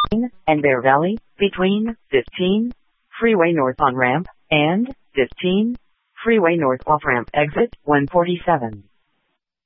and Bear Valley, between 15, Freeway North on ramp, and 15, Freeway North off ramp exit 147.